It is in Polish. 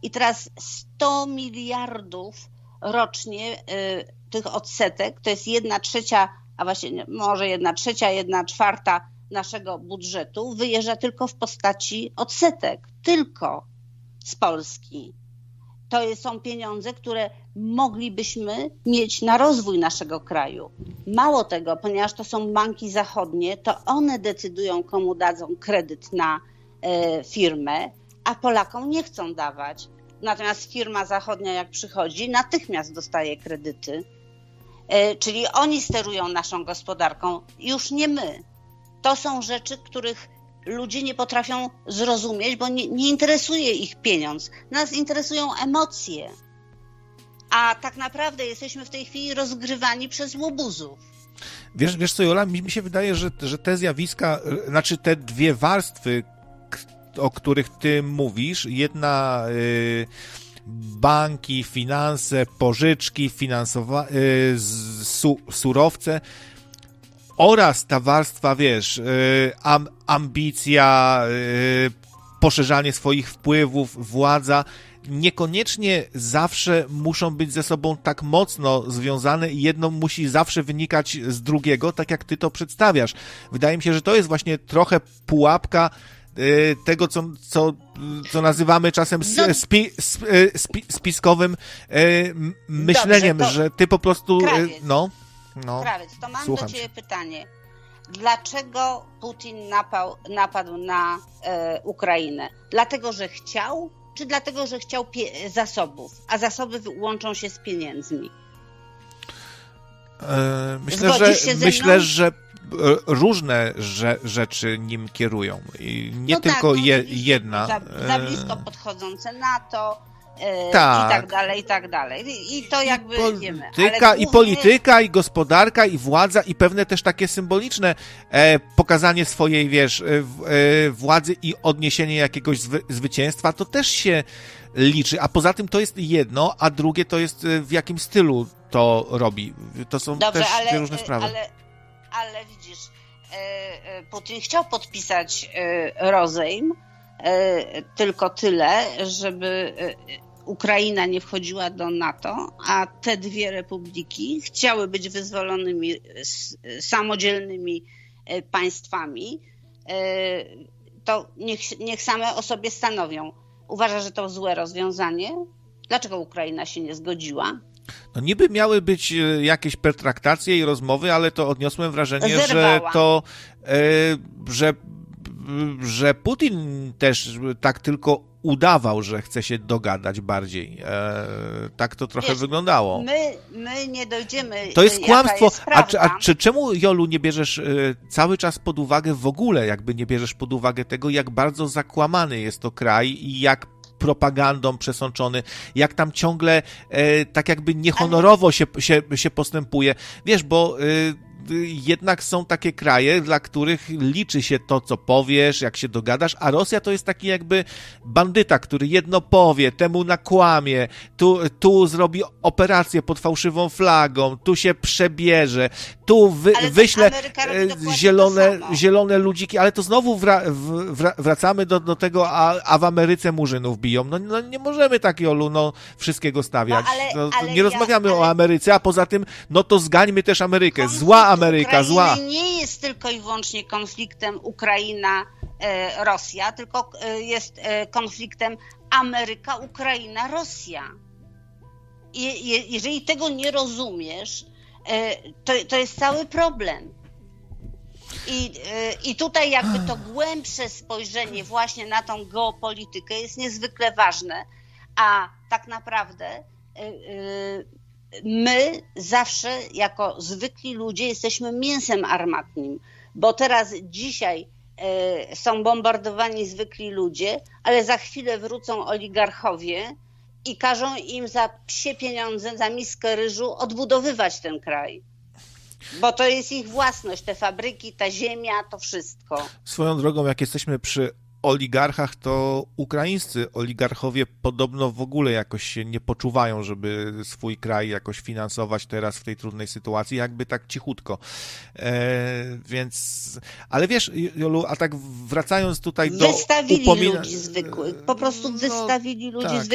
i teraz 100 miliardów rocznie tych odsetek, to jest 1/3, a właśnie może 1/3, 1/4 naszego budżetu wyjeżdża tylko w postaci odsetek, tylko z Polski. To są pieniądze, które moglibyśmy mieć na rozwój naszego kraju. Mało tego, ponieważ to są banki zachodnie, to one decydują, komu dadzą kredyt na firmę, a Polakom nie chcą dawać. Natomiast firma zachodnia, jak przychodzi, natychmiast dostaje kredyty. Czyli oni sterują naszą gospodarką, już nie my. To są rzeczy, których ludzie nie potrafią zrozumieć, bo nie interesuje ich pieniądz. Nas interesują emocje. A tak naprawdę jesteśmy w tej chwili rozgrywani przez łobuzów. Wiesz co, Jola, mi się wydaje, że te zjawiska, znaczy te dwie warstwy, o których ty mówisz, jedna banki, finanse, pożyczki, surowce oraz ta warstwa, wiesz, ambicja, poszerzanie swoich wpływów, władza, niekoniecznie zawsze muszą być ze sobą tak mocno związane i jedno musi zawsze wynikać z drugiego, tak jak ty to przedstawiasz. Wydaje mi się, że to jest właśnie trochę pułapka tego, co nazywamy czasem spiskowym myśleniem, dobrze, że ty po prostu... Krawiec, to mam słucham do ciebie pytanie. Dlaczego Putin napadł na Ukrainę? Dlatego, że chciał, czy dlatego, że chciał zasobów, a zasoby łączą się z pieniędzmi? Myślę, że różne rzeczy nim kierują. I nie tylko jedna. Za blisko podchodzące NATO, tak. i tak dalej. I to jakby wiemy. I polityka, i gospodarka, i władza, i pewne też takie symboliczne pokazanie swojej, wiesz, władzy i odniesienie jakiegoś zwycięstwa, to też się liczy. A poza tym to jest jedno, a drugie to jest w jakim stylu to robi. To są też dwie różne sprawy. Ale widzisz, Putin chciał podpisać rozejm, tylko tyle, żeby Ukraina nie wchodziła do NATO, a te dwie republiki chciały być wyzwolonymi, samodzielnymi państwami, to niech same o sobie stanowią. Uważa, że to złe rozwiązanie? Dlaczego Ukraina się nie zgodziła? No niby miały być jakieś pertraktacje i rozmowy, ale to odniosłem wrażenie, że Putin też tak tylko udawał, że chce się dogadać bardziej. Tak to trochę wyglądało. My nie dojdziemy. To jest kłamstwo. Jest a czemu, Jolu, nie bierzesz cały czas pod uwagę, w ogóle jakby nie bierzesz pod uwagę tego, jak bardzo zakłamany jest to kraj i jak propagandą przesączony, jak tam ciągle tak jakby niehonorowo się postępuje. Wiesz, bo jednak są takie kraje, dla których liczy się to, co powiesz, jak się dogadasz, a Rosja to jest taki jakby bandyta, który jedno powie, temu nakłamie, tu zrobi operację pod fałszywą flagą, tu się przebierze, tu wyśle zielone ludziki, ale to znowu wracamy do tego, a w Ameryce murzynów biją. No nie możemy tak, Jolu, wszystkiego stawiać. Nie rozmawiamy o Ameryce, a poza tym, to zgańmy też Amerykę. Zła Ameryka, zła. Nie jest tylko i wyłącznie konfliktem Ukraina-Rosja, tylko jest konfliktem Ameryka-Ukraina-Rosja. Jeżeli tego nie rozumiesz, to jest cały problem. I tutaj jakby to głębsze spojrzenie właśnie na tą geopolitykę jest niezwykle ważne, a tak naprawdę my zawsze jako zwykli ludzie jesteśmy mięsem armatnim, bo dzisiaj są bombardowani zwykli ludzie, ale za chwilę wrócą oligarchowie i każą im za psie pieniądze, za miskę ryżu odbudowywać ten kraj. Bo to jest ich własność, te fabryki, ta ziemia, to wszystko. Swoją drogą, jak jesteśmy przy oligarchach, to ukraińscy oligarchowie podobno w ogóle jakoś się nie poczuwają, żeby swój kraj jakoś finansować teraz w tej trudnej sytuacji, jakby tak cichutko. Więc, ale wiesz, Jolu, a tak wracając tutaj do wystawili ludzi zwykłych, po prostu wystawili ludzi zwykłych.